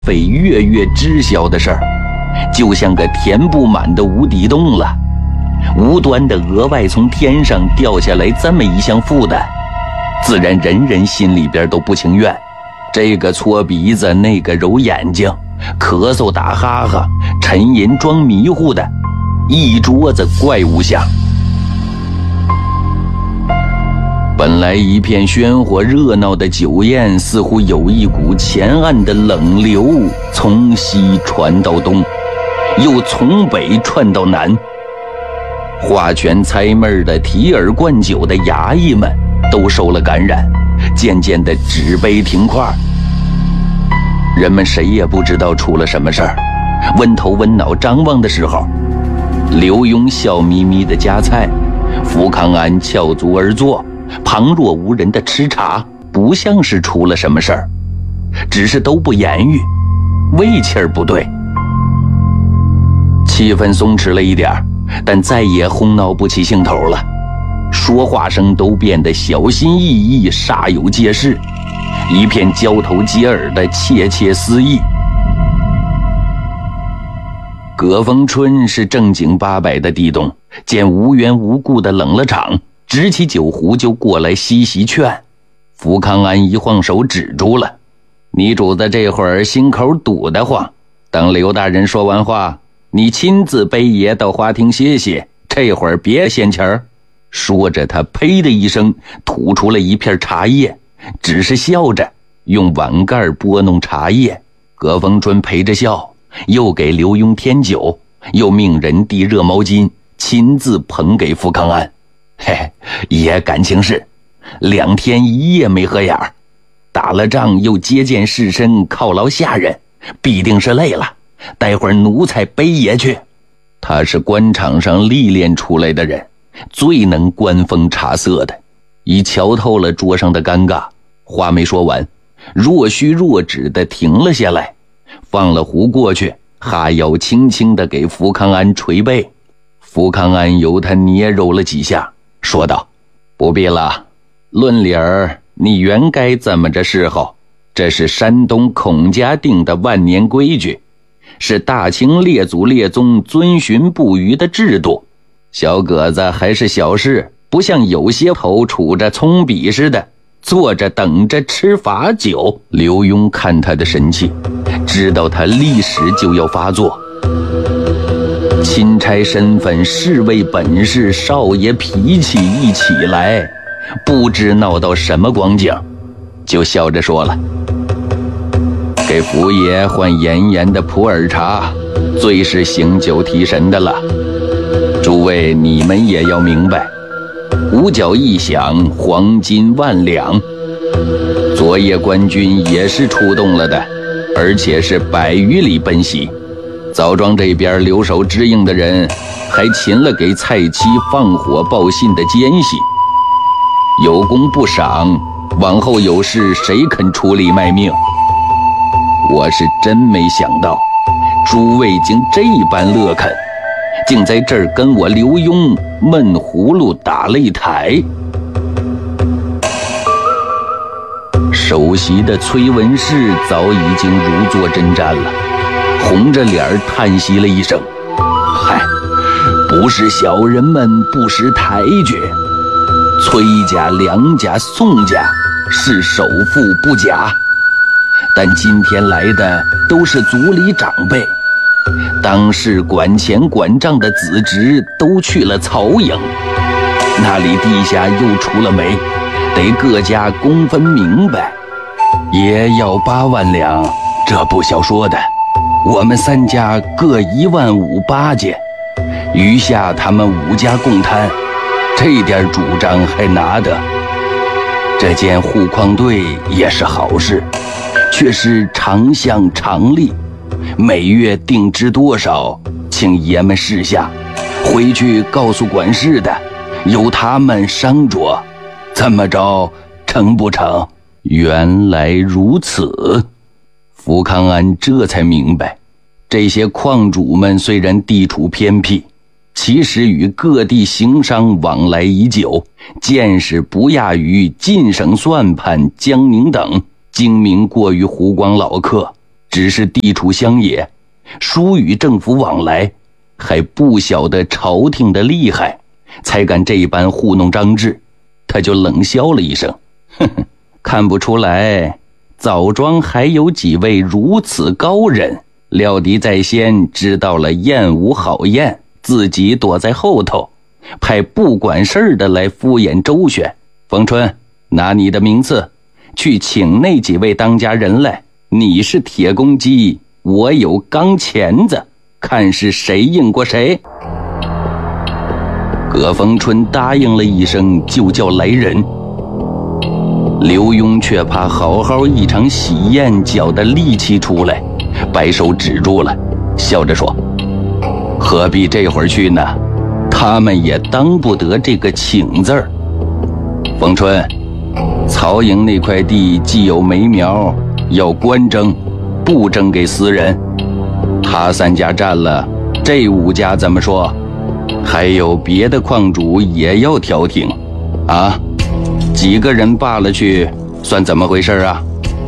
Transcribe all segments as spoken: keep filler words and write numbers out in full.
非月月知晓的事儿，就像个填不满的无底洞了。无端的额外从天上掉下来这么一项负担，自然人人心里边都不情愿。这个搓鼻子，那个揉眼睛，咳嗽打哈哈，沉吟装迷糊的，一桌子怪物相。本来一片喧哗热闹的酒宴，似乎有一股前岸的冷流，从西传到东，又从北传到南。画拳猜闷的提耳灌酒的衙役们都受了感染，渐渐的纸杯停块。人们谁也不知道出了什么事儿，问头问脑张望的时候，刘墉笑眯眯的夹菜，福康安翘足而坐，旁若无人的吃茶，不像是出了什么事儿，只是都不言语，味气儿不对。气氛松弛了一点，但再也哄闹不起兴头了，说话声都变得小心翼翼，煞有介事，一片交头接耳的窃窃私议。葛峰春是正经八百的地洞，见无缘无故的冷了场，执起酒壶就过来嬉戏劝。福康安一晃手止住了，你主子这会儿心口堵得慌，等刘大人说完话，你亲自背爷到花厅歇歇，这会儿别嫌钱儿。说着他呸的一声吐出了一片茶叶，只是笑着用碗盖拨弄茶叶。葛峰春陪着笑，又给刘墉添酒，又命人递热毛巾，亲自捧给福康安。嘿，爷感情是两天一夜没合眼儿，打了仗又接见士绅，犒劳下人，必定是累了，待会儿奴才背爷去。他是官场上历练出来的人，最能观风察色的，已瞧透了桌上的尴尬，话没说完，若虚若指的停了下来，放了壶过去，哈腰轻轻的给福康安捶背。福康安由他捏揉了几下，说道：不必了，论理儿你原该这么着侍候，这是山东孔家定的万年规矩，是大清列祖列宗遵循不渝的制度。小葛子还是小事，不像有些头杵着葱笔似的坐着等着吃罚酒。刘墉看他的神气，知道他立时就要发作。钦差身份，侍卫本事，少爷脾气一起来，不知闹到什么光景，就笑着说了：给福爷换炎炎的普洱茶，最是醒酒提神的了。诸位你们也要明白，五角一响，黄金万两。昨夜官军也是出动了的，而且是百余里奔袭。枣庄这边留守支应的人还擒了给蔡妻放火报信的奸细，有功不赏，往后有事谁肯出力卖命？我是真没想到诸位竟这般乐肯，竟在这儿跟我刘墉闷葫芦打擂台。首席的崔文士早已经如坐针毡了，红着脸叹息了一声：嗨，不是小人们不识抬举，崔家、梁家、宋家是首富不假，但今天来的都是族里长辈，当世管钱管账的子侄都去了曹营，那里地下又出了煤，得各家公分明白。爷要八万两，这不消说的，我们三家各一万五八件，余下他们五家共摊，这点主张还拿得。这件护矿队也是好事，却是长项长利，每月定支多少，请爷们示下，回去告诉管事的，由他们商酌，怎么着，成不成？原来如此，福康安这才明白，这些矿主们虽然地处偏僻，其实与各地行商往来已久，见识不亚于晋省算盘、江宁等，精明过于湖广老客， 只是地处乡野，疏与政府往来，还不晓得朝廷的厉害，才敢这般糊弄张志。他就冷笑了一声，呵呵，看不出来枣庄还有几位如此高人，料敌在先，知道了宴无好宴，自己躲在后头，派不管事儿的来敷衍周旋。冯春，拿你的名次去请那几位当家人来，你是铁公鸡，我有钢钳子，看是谁硬过谁。葛逢春答应了一声，就叫来人。刘墉却怕好好一场喜宴搅得戾气出来，摆手止住了，笑着说：何必这会儿去呢？他们也当不得这个请字儿。逢春，曹营那块地既有梅苗，要官征，不征给私人。他三家占了，这五家怎么说？还有别的矿主也要调停啊？几个人罢了去，算怎么回事啊？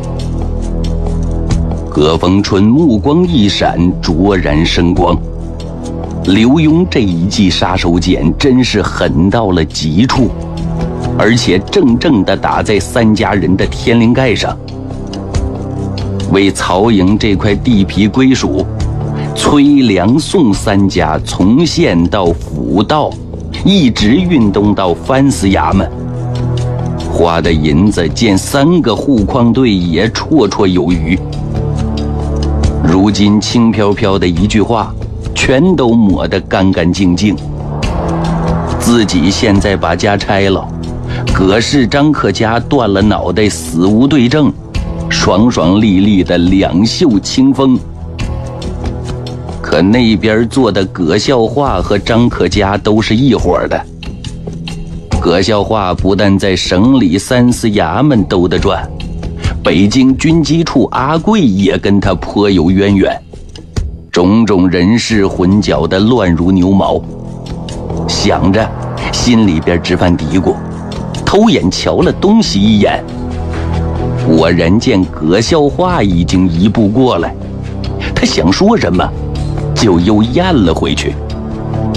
葛逢春目光一闪，灼然生光。刘墉这一记杀手锏真是狠到了极处，而且正正地打在三家人的天灵盖上。为曹营这块地皮归属，崔梁宋三家从县到府道，一直运动到藩司衙门，花的银子见三个护矿队也绰绰有余。如今轻飘飘的一句话，全都抹得干干净净。自己现在把家拆了，葛氏张克家断了脑袋，死无对证，爽爽利利的两袖清风。可那边做的葛孝化和张克家都是一伙的。葛孝化不但在省里三司衙门兜得转，北京军机处阿贵也跟他颇有渊源，种种人事混搅得乱如牛毛。想着，心里边直犯嘀咕，偷眼瞧了东西一眼，果然见葛孝化已经一步过来。他想说什么，就又咽了回去。